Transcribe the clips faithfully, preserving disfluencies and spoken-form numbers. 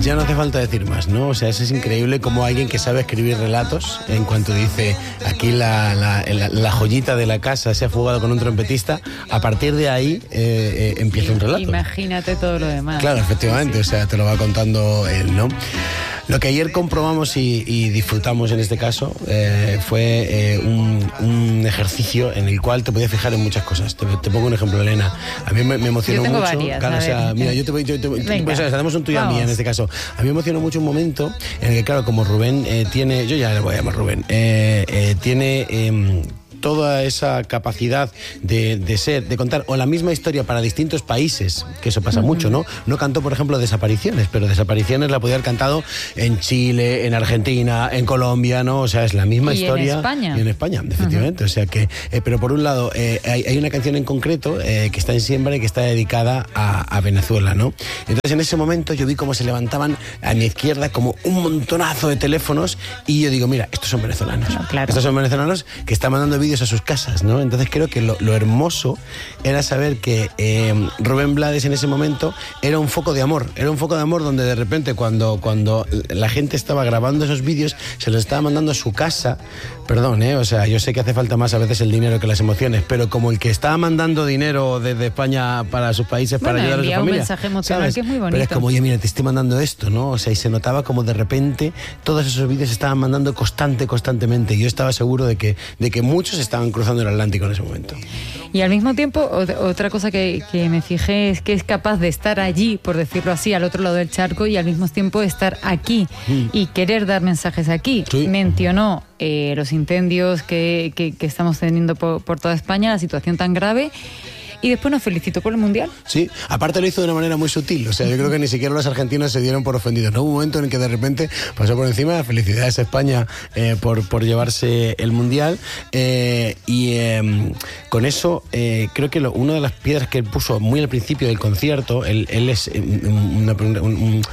Ya no hace falta decir más, ¿no? O sea, eso es increíble como alguien que sabe escribir relatos, en cuanto dice, aquí la, la, la, la joyita de la casa se ha fugado con un trompetista, a partir de ahí eh, eh, empieza un relato. Imagínate todo lo demás. Claro, efectivamente, o sea, te lo va contando él, ¿no? Lo que ayer comprobamos y, y disfrutamos en este caso eh, fue eh, un, un ejercicio en el cual te podías fijar en muchas cosas. Te, te pongo un ejemplo, Elena. A mí me, me emocionó yo tengo mucho. Varias, claro, o sea, ver, mira, yo te voy, yo te voy, pues, hacemos un tuyo a mí en este caso. A mí me emocionó mucho un momento en el que, claro, como Rubén eh, tiene, yo ya le voy a llamar Rubén, eh, eh, tiene eh, toda esa capacidad de, de ser, de contar o la misma historia para distintos países, que eso pasa uh-huh. mucho, ¿no? No cantó, por ejemplo, Desapariciones, pero Desapariciones la podía haber cantado en Chile, en Argentina, en Colombia, ¿no? O sea, es la misma y historia. En España. Y en España, efectivamente. Uh-huh. O sea que, eh, pero por un lado, eh, hay, hay una canción en concreto eh, que está en Siembra y que está dedicada a, a Venezuela, ¿no? Entonces, en ese momento yo vi cómo se levantaban a mi izquierda como un montonazo de teléfonos y yo digo, mira, estos son venezolanos. No, claro. Estos son venezolanos que están mandando vídeos a sus casas, ¿no? Entonces creo que lo, lo hermoso era saber que eh, Rubén Blades en ese momento era un foco de amor, era un foco de amor donde de repente cuando, cuando la gente estaba grabando esos vídeos se los estaba mandando a su casa, perdón, ¿eh? O sea, yo sé que hace falta más a veces el dinero que las emociones, pero como el que estaba mandando dinero desde España para sus países bueno, para ayudar a su familia, un mensaje emocional, ¿sabes? Que es muy bonito. Pero es como, oye, mira, te estoy mandando esto, ¿no? O sea, y se notaba como de repente todos esos vídeos se estaban mandando constante, constantemente. Yo estaba seguro de que, de que muchos estaban cruzando el Atlántico en ese momento. Y al mismo tiempo, otra cosa que, que me fijé es que es capaz de estar allí, por decirlo así, al otro lado del charco, y al mismo tiempo estar aquí mm. y querer dar mensajes aquí. Sí. Mencionó eh, los incendios que, que, que estamos teniendo por, por toda España, la situación tan grave. Y después nos felicitó por el Mundial. Sí, aparte lo hizo de una manera muy sutil. O sea, yo creo que ni siquiera los argentinos se dieron por ofendidos. No hubo un momento en el que de repente pasó por encima. Felicidades a España eh, por, por llevarse el Mundial. Eh, y eh, con eso, eh, creo que lo, una de las piedras que él puso muy al principio del concierto, él, él es una, un, un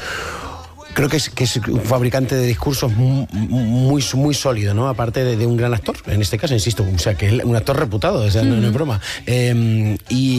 creo que es, que es un fabricante de discursos muy, muy, muy sólido, ¿no? Aparte de, de un gran actor, en este caso, insisto, o sea, que es un actor reputado, o sea, mm. no, no es broma. Eh,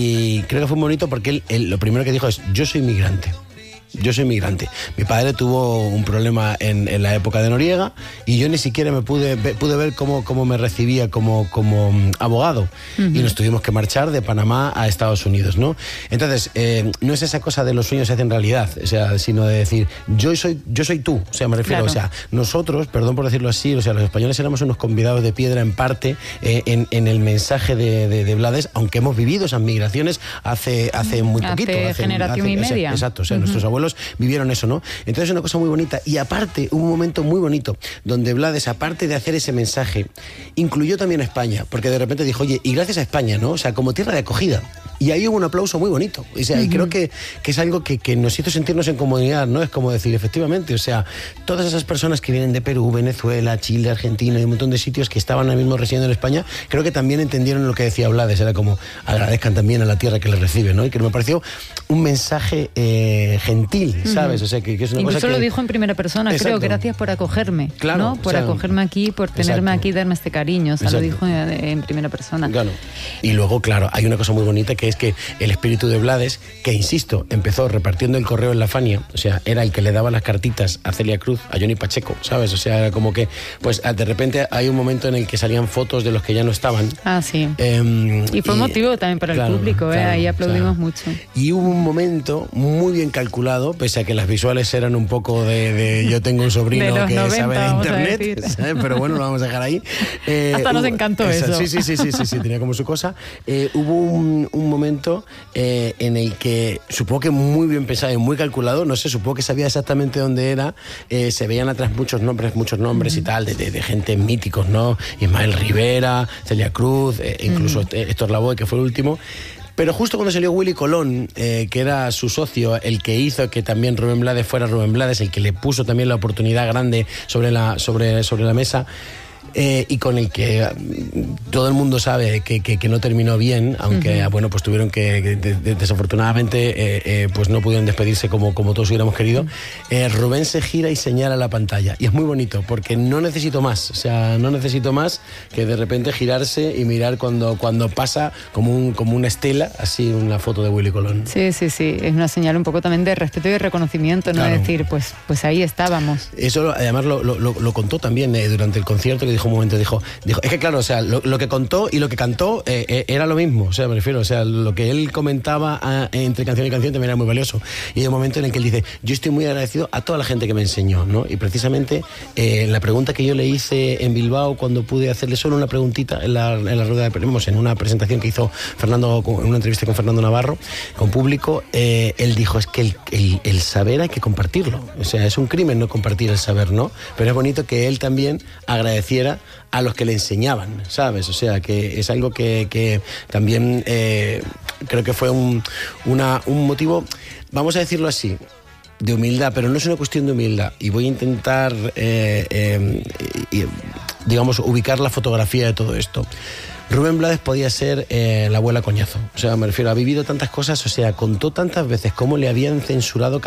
y creo que fue muy bonito porque él, él lo primero que dijo es, yo soy migrante. Yo soy migrante. Mi padre tuvo un problema en, en la época de Noriega y yo ni siquiera me pude, pude ver cómo, cómo me recibía como, como abogado. Uh-huh. Y nos tuvimos que marchar de Panamá a Estados Unidos, ¿no? Entonces, eh, no es esa cosa de los sueños se hacen realidad, o sea, sino de decir, yo soy, yo soy tú, o sea, me refiero, claro. O sea, nosotros, perdón por decirlo así, o sea, los españoles éramos unos convidados de piedra en parte eh, en, en el mensaje de, de, de Blades, aunque hemos vivido esas migraciones hace, hace muy poquito. Hace, hace generación hace, y media. Exacto, o sea, uh-huh. Nuestros abuelos vivieron eso, ¿no? Entonces es una cosa muy bonita. Y aparte, hubo un momento muy bonito donde Blades, aparte de hacer ese mensaje, incluyó también a España, porque de repente dijo, oye, y gracias a España, ¿no? O sea, como tierra de acogida. Y ahí hubo un aplauso muy bonito. O sea, uh-huh. Y creo que, que es algo que, que nos hizo sentirnos en comodidad, ¿no? Es como decir, efectivamente, o sea, todas esas personas que vienen de Perú, Venezuela, Chile, Argentina y un montón de sitios que estaban ahora mismo residiendo en España, creo que también entendieron lo que decía Blades. Era como, agradezcan también a la tierra que les recibe, ¿no? Y que me pareció un mensaje eh, gentil, ¿sabes? Uh-huh. O sea, que, que es una Incluso cosa que... lo dijo en primera persona, Exacto. Creo, gracias por acogerme, claro, ¿no? Por o sea, acogerme aquí, por tenerme Exacto. Aquí, darme este cariño, o sea, Exacto. Lo dijo en, en primera persona. Claro. Y luego, claro, hay una cosa muy bonita que es que el espíritu de Blades, que insisto, empezó repartiendo el correo en la Fania, o sea, era el que le daba las cartitas a Celia Cruz, a Johnny Pacheco, ¿sabes? O sea, era como que, pues de repente hay un momento en el que salían fotos de los que ya no estaban. Ah, sí. Eh, y fue y, motivo también para claro, el público, ¿eh? Claro, ahí aplaudimos claro. mucho. Y hubo un momento muy bien calculado, pese a que las visuales eran un poco de, de yo tengo un sobrino que noventa, sabe de internet, ¿sabes? Pero bueno, lo vamos a dejar ahí. Eh, Hasta hubo, nos encantó esa, eso. Sí, sí, sí, sí, sí, sí, tenía como su cosa. Eh, hubo un, un momento eh, en el que supongo que muy bien pensado y muy calculado, no sé, supongo que sabía exactamente dónde era, eh, se veían atrás muchos nombres, muchos nombres mm. y tal, de, de, de gente míticos, ¿no? Ismael Rivera, Celia Cruz, eh, incluso mm. Héctor Lavoe, que fue el último. Pero justo cuando salió Willy Colón, eh, que era su socio, el que hizo que también Rubén Blades fuera Rubén Blades, el que le puso también la oportunidad grande sobre la, sobre, sobre la mesa, eh, y con el que todo el mundo sabe que, que, que no terminó bien, aunque uh-huh. bueno, pues tuvieron que, que de, de, desafortunadamente eh, eh, pues no pudieron despedirse como, como todos hubiéramos querido. eh, Rubén se gira y señala la pantalla, y es muy bonito porque no necesito más, o sea, no necesito más que de repente girarse y mirar cuando, cuando pasa como, un, como una estela, así una foto de Willy Colón. Sí, sí, sí, es una señal un poco también de respeto y de reconocimiento, no claro. decir, pues, pues ahí estábamos. Eso además lo, lo, lo contó también eh, durante el concierto, que dijo un momento, dijo, dijo es que claro, o sea, lo, lo que contó y lo que cantó eh, eh, era lo mismo, o sea, me refiero, o sea, lo que él comentaba a, entre canción y canción también era muy valioso. Y hay un momento en el que él dice, yo estoy muy agradecido a toda la gente que me enseñó, ¿no? Y precisamente eh, la pregunta que yo le hice en Bilbao cuando pude hacerle solo una preguntita en la, en la rueda de prensa, en una presentación que hizo Fernando, en una entrevista con Fernando Navarro, con público, eh, él dijo, es que el, el, el saber hay que compartirlo, o sea, es un crimen no compartir el saber, ¿no? Pero es bonito que él también agradeciera a los que le enseñaban, ¿sabes? O sea, que es algo que, que también eh, creo que fue un, una, un motivo, vamos a decirlo así, de humildad, pero no es una cuestión de humildad. Y voy a intentar, eh, eh, eh, digamos, ubicar la fotografía de todo esto. Rubén Blades podía ser eh, la abuela coñazo. O sea, me refiero, ha vivido tantas cosas, o sea, contó tantas veces cómo le habían censurado